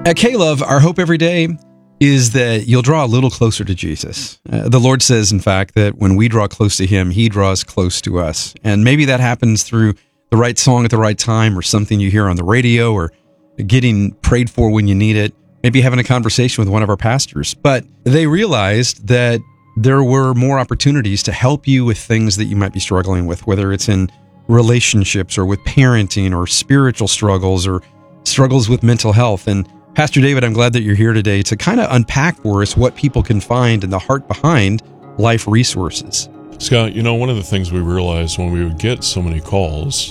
At K-Love, our hope every day is that you'll draw a little closer to Jesus. The Lord says, in fact, that when we draw close to Him, He draws close to us. And maybe that happens through the right song at the right time, or something you hear on the radio, or getting prayed for when you need it, maybe having a conversation with one of our pastors. But they realized that there were more opportunities to help you with things that you might be struggling with, whether it's in relationships or with parenting or spiritual struggles or struggles with mental health. And Pastor David, I'm glad that you're here today to kind of unpack for us what people can find in the heart behind Life Resources. Scott, one of the things we realized when we would get so many calls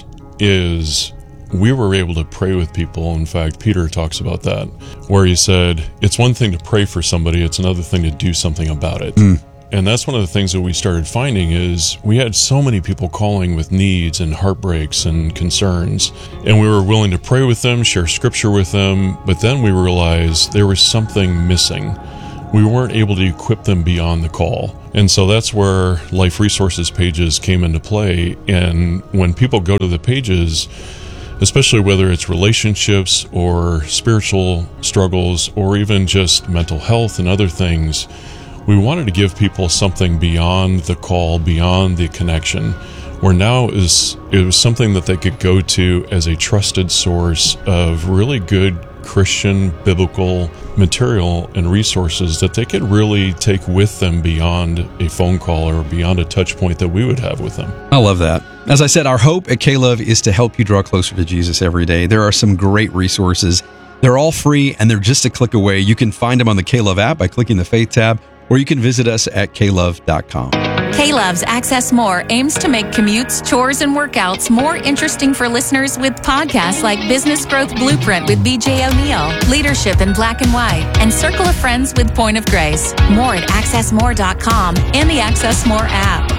is we were able to pray with people. In fact, Peter talks about that, where he said, it's one thing to pray for somebody, it's another thing to do something about it. And that's one of the things that we started finding is we had so many people calling with needs and heartbreaks and concerns, and we were willing to pray with them, share scripture with them, but then we realized there was something missing. We weren't able to equip them beyond the call. And so that's where Life Resources pages came into play. And when people go to the pages, especially whether it's relationships or spiritual struggles or even just mental health and other things, we wanted to give people something beyond the call, beyond the connection, where now it was something that they could go to as a trusted source of really good Christian biblical material and resources that they could really take with them beyond a phone call or beyond a touch point that we would have with them. I love that. As I said, our hope at K-Love is to help you draw closer to Jesus every day. There are some great resources. They're all free and they're just a click away. You can find them on the K-Love app by clicking the Faith tab, or you can visit us at klove.com. K-Love's Access More aims to make commutes, chores, and workouts more interesting for listeners with podcasts like Business Growth Blueprint with BJ O'Neill, Leadership in Black and White, and Circle of Friends with Point of Grace. More at accessmore.com and the Access More app.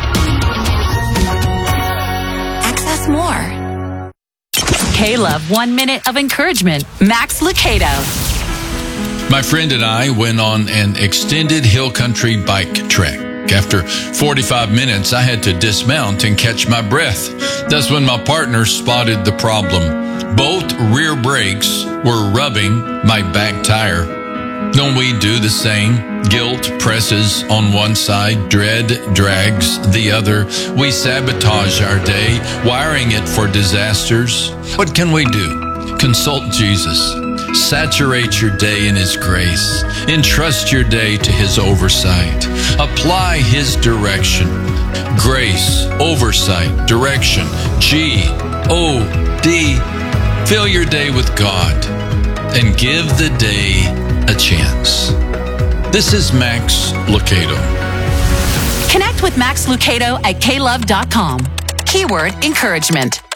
Access More. K-Love 1 Minute of Encouragement. Max Lucado. My friend and I went on an extended hill country bike trek. After 45 minutes, I had to dismount and catch my breath. That's when my partner spotted the problem. Both rear brakes were rubbing my back tire. Don't we do the same? Guilt presses on one side, dread drags the other. We sabotage our day, wiring it for disasters. What can we do? Consult Jesus. Saturate your day in His grace. Entrust your day to His oversight. Apply His direction. Grace, oversight, direction. G-O-D. Fill your day with God and give the day a chance. This is Max Lucado. Connect with Max Lucado at klove.com. Keyword encouragement.